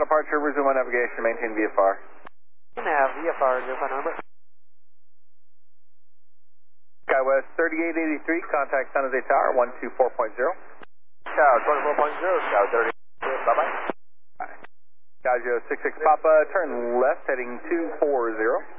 departure, resume on navigation, maintain VFR. Nav, VFR, verify number. SkyWest 3883, contact San Jose Tower, 124.0. Tower 24.0, Scout 30. Bye-bye. Gaudio 66 Papa, turn left, heading 240.